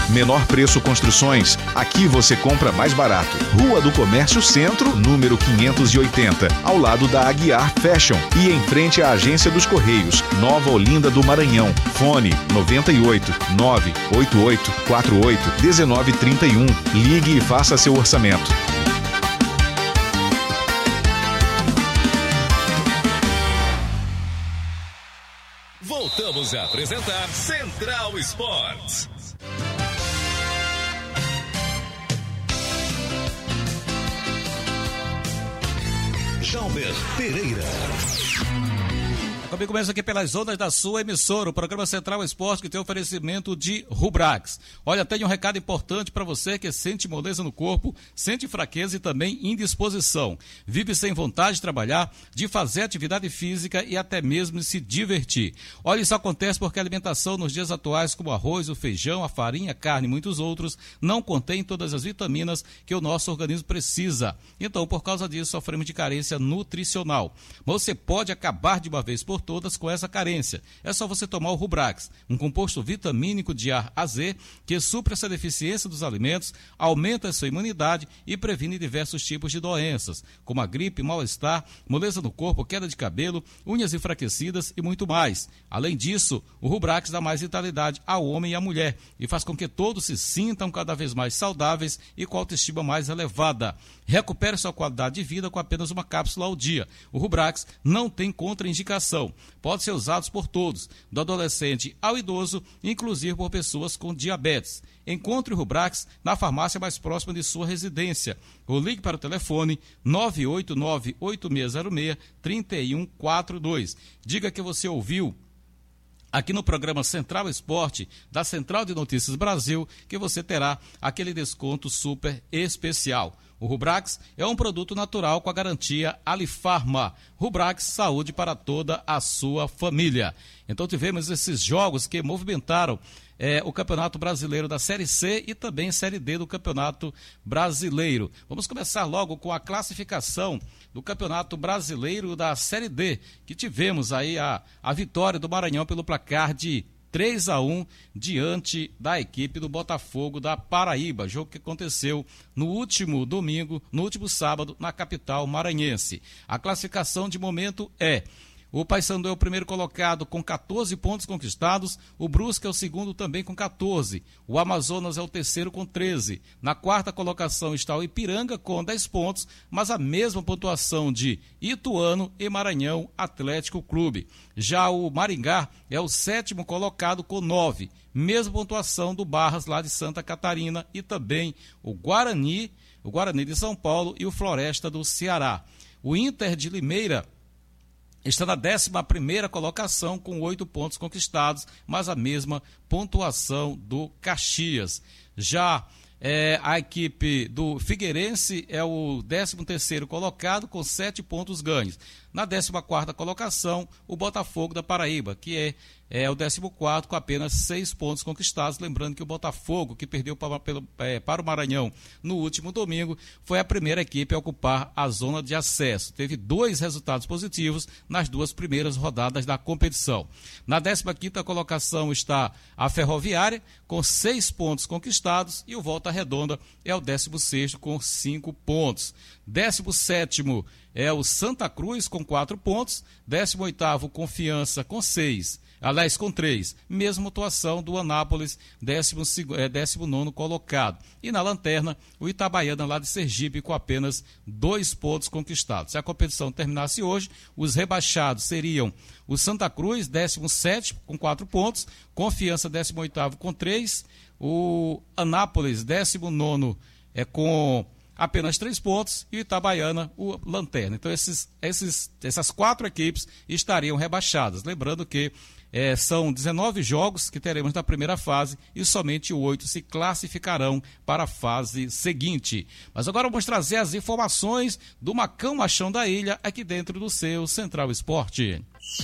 Menor Preço Construções. Aqui você compra mais barato. Rua do Comércio Centro, número 580, ao lado da Aguiar Fashion e em frente à Agência dos Correios, Nova Olinda do Maranhão. Fone 98 988 48 1931. Ligue e faça seu orçamento. Voltamos a apresentar Central Esportes. Jalber Pereira. Comigo começa aqui pelas ondas da sua emissora, o programa Central Esporte, que tem oferecimento de Rubrax. Olha, tem um recado importante para você que sente moleza no corpo, sente fraqueza e também indisposição. Vive sem vontade de trabalhar, de fazer atividade física e até mesmo de se divertir. Olha, isso acontece porque a alimentação nos dias atuais, como o arroz, o feijão, a farinha, a carne e muitos outros, não contém todas as vitaminas que o nosso organismo precisa. Então, por causa disso, sofremos de carência nutricional. Mas você pode acabar de uma vez por todas com essa carência. É só você tomar o Rubrax, um composto vitamínico de A a Z que supre essa deficiência dos alimentos, aumenta a sua imunidade e previne diversos tipos de doenças, como a gripe, mal-estar, moleza no corpo, queda de cabelo, unhas enfraquecidas e muito mais. Além disso, o Rubrax dá mais vitalidade ao homem e à mulher e faz com que todos se sintam cada vez mais saudáveis e com autoestima mais elevada. Recupere sua qualidade de vida com apenas uma cápsula ao dia. O Rubrax não tem contraindicação. Pode ser usado por todos, do adolescente ao idoso, inclusive por pessoas com diabetes. Encontre o Rubrax na farmácia mais próxima de sua residência. Ou ligue para o telefone 989-8606-3142. Diga que você ouviu aqui no programa Central Esporte, da Central de Notícias Brasil, que você terá aquele desconto super especial. O Rubrax é um produto natural com a garantia Alifarma. Rubrax, saúde para toda a sua família. Então tivemos esses jogos que movimentaram o Campeonato Brasileiro da Série C e também Série D do Campeonato Brasileiro. Vamos começar logo com a classificação do Campeonato Brasileiro da Série D, que tivemos aí a vitória do Maranhão pelo placar de 3-1 diante da equipe do Botafogo da Paraíba, jogo que aconteceu no último domingo, no último sábado, na capital maranhense. A classificação de momento é: o Paysandu é o primeiro colocado com 14 pontos conquistados, o Brusque é o segundo também com 14, o Amazonas é o terceiro com 13. Na quarta colocação está o Ipiranga com 10 pontos, mas a mesma pontuação de Ituano e Maranhão Atlético Clube. Já o Maringá é o sétimo colocado com 9, mesma pontuação do Barras lá de Santa Catarina e também o Guarani de São Paulo e o Floresta do Ceará. O Inter de Limeira está na 11ª colocação com 8 pontos conquistados, mas a mesma pontuação do Caxias. Já a equipe do Figueirense é o 13º colocado com 7 pontos ganhos. Na 14ª colocação, o Botafogo da Paraíba, que é o 14º com apenas 6 pontos conquistados. Lembrando que o Botafogo, que perdeu para o Maranhão no último domingo, foi a primeira equipe a ocupar a zona de acesso. Teve 2 resultados positivos nas 2 primeiras rodadas da competição. Na 15ª colocação está a Ferroviária, com 6 pontos conquistados, e o Volta Redonda é o 16º com 5 pontos. 17º é o Santa Cruz com 4 pontos, 18º Confiança com 6, aliás com 3, mesma atuação do Anápolis, 19º colocado. E na lanterna, o Itabaiana lá de Sergipe com apenas 2 pontos conquistados. Se a competição terminasse hoje, os rebaixados seriam o Santa Cruz, 17º com 4 pontos, Confiança 18º com 3, o Anápolis 19º com apenas 3 pontos e o Itabaiana, o lanterna. Então essas 4 equipes estariam rebaixadas. Lembrando que são 19 jogos que teremos na primeira fase e somente 8 se classificarão para a fase seguinte. Mas agora vamos trazer as informações do Macão Machão da Ilha aqui dentro do seu Central Esporte.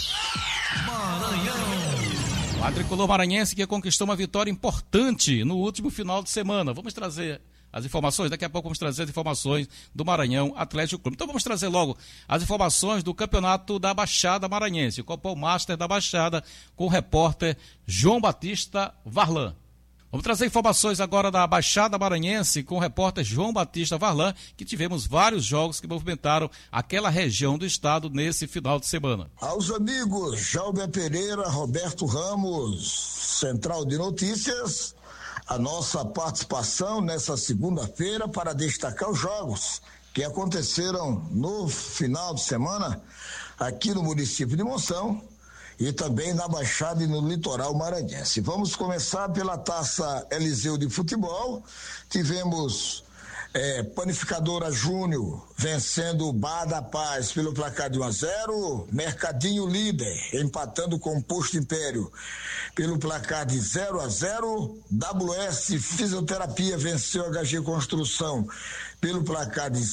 Maranhão. O tricolor maranhense que conquistou uma vitória importante no último final de semana. Vamos trazer as informações, daqui a pouco vamos trazer as informações do Maranhão Atlético Clube. Então vamos trazer logo as informações do campeonato da Baixada Maranhense, o Copom Master da Baixada, com o repórter João Batista Varlan. Vamos trazer informações agora da Baixada Maranhense com o repórter João Batista Varlan, que tivemos vários jogos que movimentaram aquela região do estado nesse final de semana. Aos amigos Jalber Pereira, Roberto Ramos, Central de Notícias, a nossa participação nessa segunda-feira para destacar os jogos que aconteceram no final de semana aqui no município de Monção e também na Baixada e no litoral maranhense. Vamos começar pela Taça Eliseu de Futebol. Tivemos Panificadora Júnior vencendo o Bar da Paz pelo placar de 1-0, Mercadinho líder empatando com o Posto Império pelo placar de 0-0, WS Fisioterapia venceu a HG Construção pelo placar de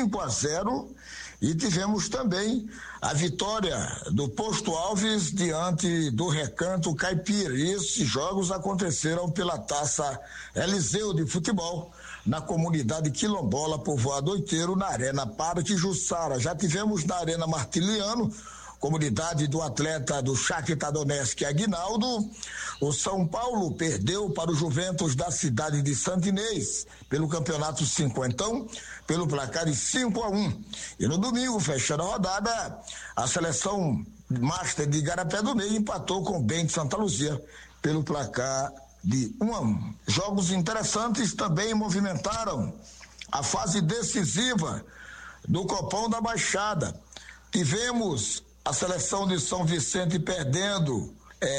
5-0 e tivemos também a vitória do Posto Alves diante do Recanto Caipira. E esses jogos aconteceram pela Taça Eliseu de Futebol na comunidade quilombola Povoado Oiteiro, na Arena Parque Jussara. Já tivemos na Arena Martiliano, comunidade do atleta do Shakhtar Donetsk, Aguinaldo. O São Paulo perdeu para o Juventus da cidade de Santo Inês pelo Campeonato Cinquentão, pelo placar de 5-1. E no domingo, fechando a rodada, a seleção Master de Igarapé do Meio empatou com o Bem de Santa Luzia pelo placar de 1-1. Jogos interessantes também movimentaram a fase decisiva do Copom da Baixada. Tivemos a seleção de São Vicente perdendo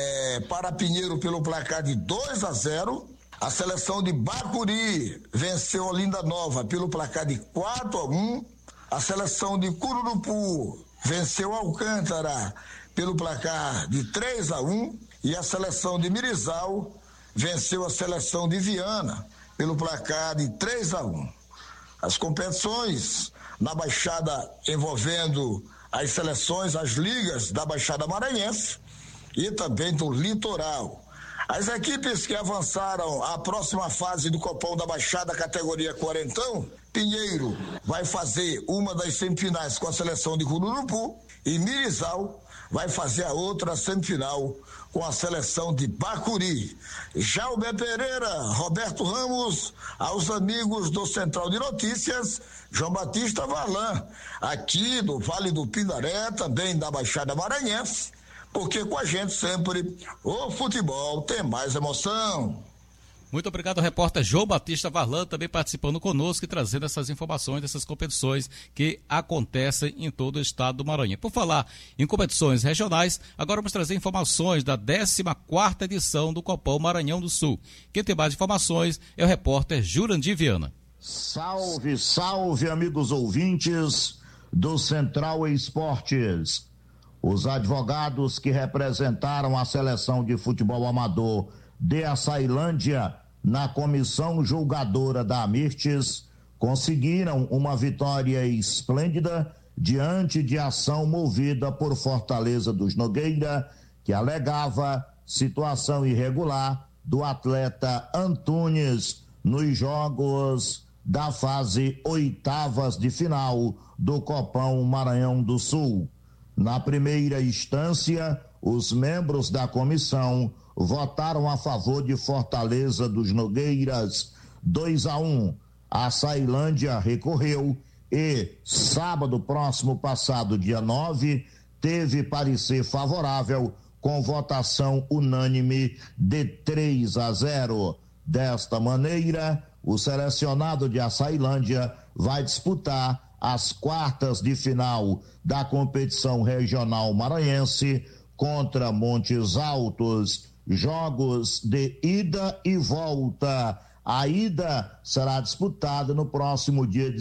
para Pinheiro pelo placar de 2-0. A seleção de Bacuri venceu Olinda Nova pelo placar de 4-1. A seleção de Cururupu venceu Alcântara pelo placar de 3-1. E a seleção de Mirizal venceu a seleção de Viana pelo placar de 3-1. As competições na Baixada envolvendo as seleções, as ligas da Baixada Maranhense e também do litoral. As equipes que avançaram à próxima fase do Copom da Baixada, categoria Quarentão, Pinheiro vai fazer uma das semifinais com a seleção de Cururupu e Mirizal vai fazer a outra semifinal com a seleção de Bacuri. Jalber Pereira, Roberto Ramos, aos amigos do Central de Notícias, João Batista Varlan, aqui do Vale do Pindaré, também da Baixada Maranhense, porque com a gente sempre o futebol tem mais emoção. Muito obrigado, repórter João Batista Varlan, também participando conosco e trazendo essas informações dessas competições que acontecem em todo o estado do Maranhão. Por falar em competições regionais, agora vamos trazer informações da 14ª edição do Copom Maranhão do Sul. Quem tem mais informações é o repórter Jurandir Viana. Salve, salve, amigos ouvintes do Central Esportes. Os advogados que representaram a seleção de futebol amador de Açailândia na comissão julgadora da Amirtes conseguiram uma vitória esplêndida diante de ação movida por Fortaleza dos Nogueira, que alegava situação irregular do atleta Antunes nos jogos da fase oitavas de final do Copom Maranhão do Sul. Na primeira instância, os membros da comissão votaram a favor de Fortaleza dos Nogueiras, 2-1. A Açailândia recorreu e, sábado próximo passado, dia 9, teve parecer favorável com votação unânime de 3-0. Desta maneira, o selecionado de Açailândia vai disputar as quartas de final da competição regional maranhense contra Montes Altos. Jogos de ida e volta. A ida será disputada no próximo dia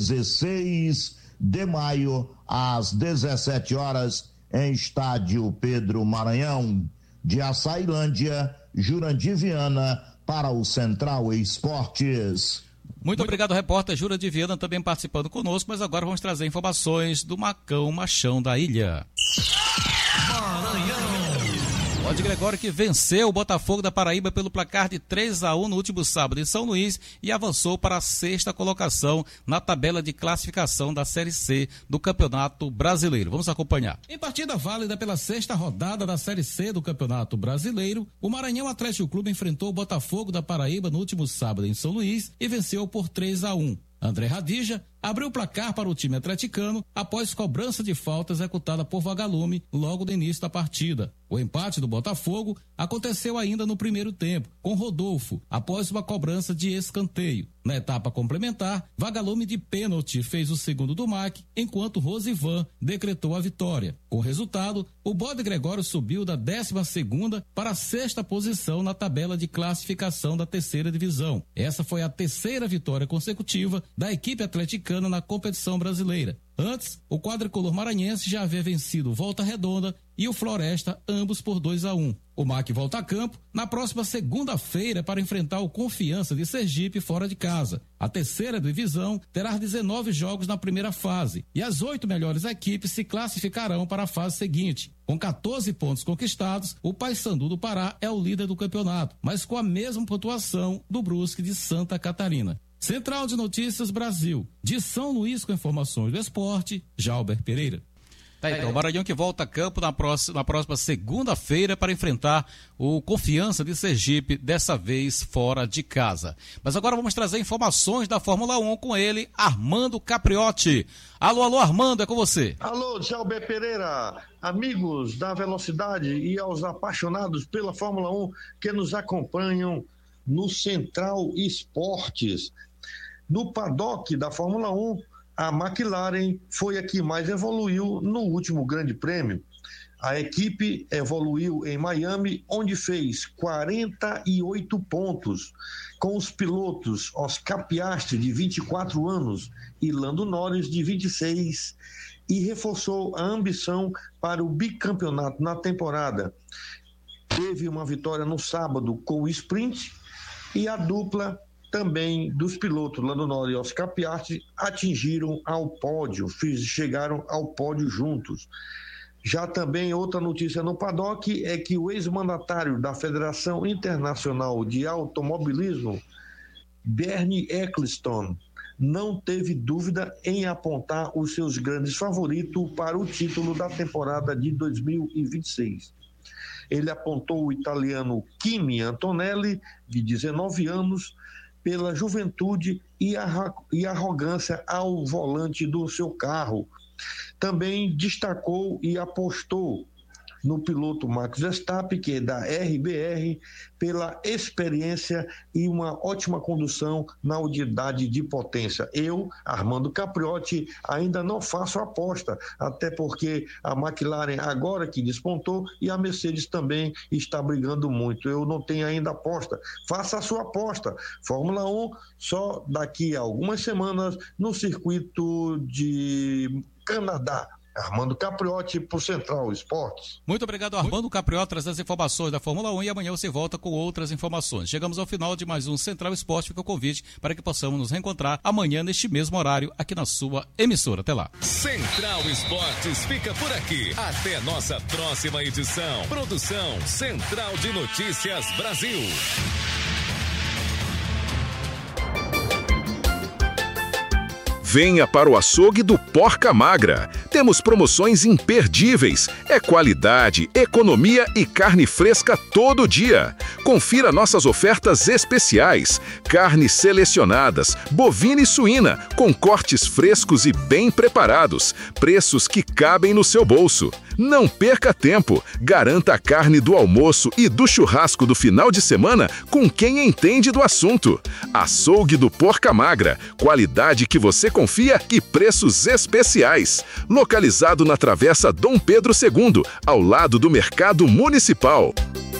16 de maio, às 17 horas, em estádio Pedro Maranhão. De Açailândia, Jurandir Viana, para o Central Esportes. Muito obrigado, repórter Jurandir Viana, também participando conosco, mas agora vamos trazer informações do Macão Machão da Ilha. Bode Gregório que venceu o Botafogo da Paraíba pelo placar de 3-1 no último sábado em São Luís e avançou para a 6ª colocação na tabela de classificação da Série C do Campeonato Brasileiro. Vamos acompanhar. Em partida válida pela 6ª rodada da Série C do Campeonato Brasileiro, o Maranhão Atlético Clube enfrentou o Botafogo da Paraíba no último sábado em São Luís e venceu por 3-1. André Radija abriu o placar para o time atleticano após cobrança de falta executada por Vagalume logo no início da partida. O empate do Botafogo aconteceu ainda no primeiro tempo, com Rodolfo, após uma cobrança de escanteio. Na etapa complementar, Vagalume de pênalti fez o segundo do MAC, enquanto Rosivan decretou a vitória. Com o resultado, o Bode Gregório subiu da 12ª para a 6ª posição na tabela de classificação da 3ª divisão. Essa foi a 3ª vitória consecutiva da equipe atleticana na competição brasileira. Antes, o quadricolor maranhense já havia vencido Volta Redonda e o Floresta, ambos por 2-1. O MAC volta a campo na próxima segunda-feira para enfrentar o Confiança de Sergipe fora de casa. A 3ª divisão terá 19 jogos na primeira fase e as 8 melhores equipes se classificarão para a fase seguinte. Com 14 pontos conquistados, o Paysandu do Pará é o líder do campeonato, mas com a mesma pontuação do Brusque de Santa Catarina. Central de Notícias Brasil, de São Luís com informações do esporte, Jalber Pereira. Tá, então, o Maranhão que volta a campo na próxima segunda-feira para enfrentar o Confiança de Sergipe, dessa vez fora de casa. Mas agora vamos trazer informações da Fórmula 1 com ele, Armando Capriotti. Alô, Armando, é com você. Alô, Jalber Pereira, amigos da Velocidade e aos apaixonados pela Fórmula 1 que nos acompanham no Central Esportes. No paddock da Fórmula 1, a McLaren foi a que mais evoluiu no último Grande Prêmio. A equipe evoluiu em Miami, onde fez 48 pontos, com os pilotos Oscar Piastri, de 24 anos, e Lando Norris, de 26, e reforçou a ambição para o bicampeonato na temporada. Teve uma vitória no sábado com o sprint, e a dupla também dos pilotos Lando Norris e Oscar Piastri atingiram ao pódio, chegaram ao pódio juntos. Já também outra notícia no paddock é que o ex-mandatário da Federação Internacional de Automobilismo, Bernie Ecclestone, não teve dúvida em apontar os seus grandes favoritos para o título da temporada de 2026. Ele apontou o italiano Kimi Antonelli, de 19 anos, pela juventude e arrogância ao volante do seu carro. Também destacou e apostou no piloto Max Verstappen, que é da RBR, pela experiência e uma ótima condução na unidade de potência. Eu, Armando Capriotti, ainda não faço aposta, até porque a McLaren agora que despontou e a Mercedes também está brigando muito. Eu não tenho ainda aposta. Faça a sua aposta. Fórmula 1 só daqui a algumas semanas no circuito de Canadá. Armando Capriotti por Central Esportes. Muito obrigado, Armando Capriotti, trazendo as informações da Fórmula 1 e amanhã você volta com outras informações. Chegamos ao final de mais um Central Esporte, fica o convite para que possamos nos reencontrar amanhã neste mesmo horário aqui na sua emissora. Até lá. Central Esportes fica por aqui. Até nossa próxima edição. Produção Central de Notícias Brasil. Venha para o açougue do Porca Magra. Temos promoções imperdíveis. É qualidade, economia e carne fresca todo dia. Confira nossas ofertas especiais. Carnes selecionadas, bovina e suína, com cortes frescos e bem preparados. Preços que cabem no seu bolso. Não perca tempo. Garanta a carne do almoço e do churrasco do final de semana com quem entende do assunto. Açougue do Porca Magra. Qualidade que você confia e preços especiais. Localizado na Travessa Dom Pedro II, ao lado do Mercado Municipal.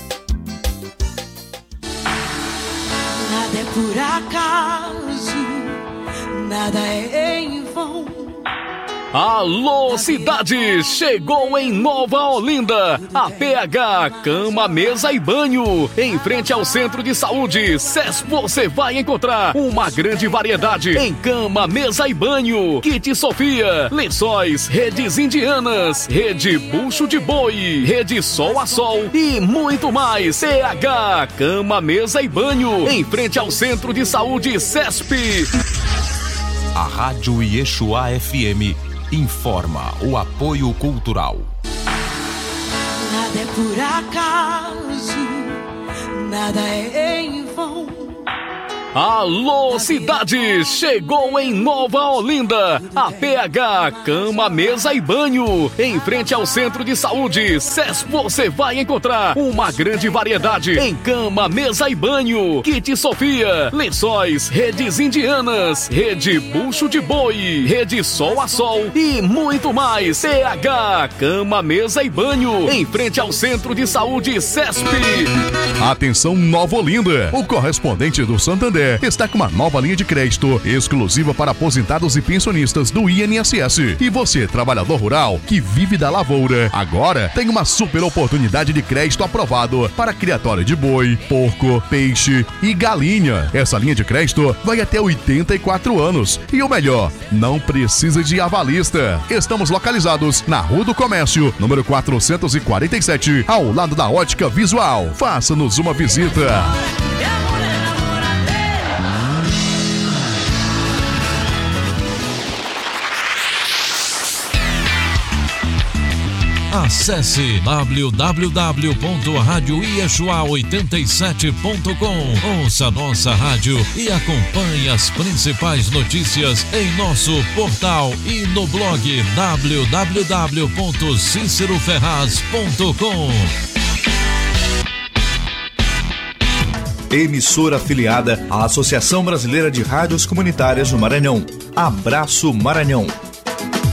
Nada é por acaso, nada é em vão. Alô, cidade! Chegou em Nova Olinda a PH Cama, Mesa e Banho. Em frente ao Centro de Saúde SESP, você vai encontrar uma grande variedade em cama, mesa e banho. Kit Sofia, lençóis, redes indianas, rede bucho de boi, rede sol a sol e muito mais. PH Cama, Mesa e Banho. Em frente ao Centro de Saúde SESP. A Rádio Yeshua FM informa o apoio cultural. Nada é por acaso, nada é em vão. Alô, cidade! Chegou em Nova Olinda a PH Cama, Mesa e Banho. Em frente ao Centro de Saúde SESP, você vai encontrar uma grande variedade em cama, mesa e banho. Kit Sofia, lençóis, redes indianas, rede bucho de boi, rede sol a sol e muito mais. PH Cama, Mesa e Banho. Em frente ao Centro de Saúde SESP. Atenção, Nova Olinda! O correspondente do Santander está com uma nova linha de crédito exclusiva para aposentados e pensionistas do INSS. E você, trabalhador rural que vive da lavoura, agora tem uma super oportunidade de crédito aprovado para criatório de boi, porco, peixe e galinha. Essa linha de crédito vai até 84 anos. E o melhor, não precisa de avalista. Estamos localizados na Rua do Comércio, número 447, ao lado da Ótica Visual. Faça-nos uma visita. Acesse www.radioyeshua87.com. Ouça nossa rádio e acompanhe as principais notícias em nosso portal e no blog www.ciceroferraz.com. Emissora afiliada à Associação Brasileira de Rádios Comunitárias no Maranhão. Abraço Maranhão.